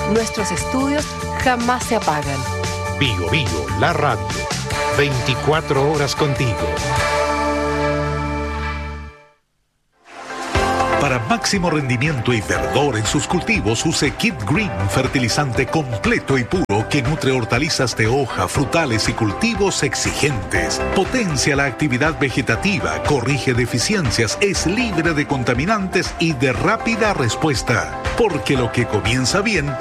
Nuestros estudios jamás se apagan. Bio Bio, la radio. 24 horas contigo. Para máximo rendimiento y verdor en sus cultivos, use Kid Green, fertilizante completo y puro que nutre hortalizas de hoja, frutales y cultivos exigentes. Potencia la actividad vegetativa, corrige deficiencias, es libre de contaminantes y de rápida respuesta. Porque lo que comienza bien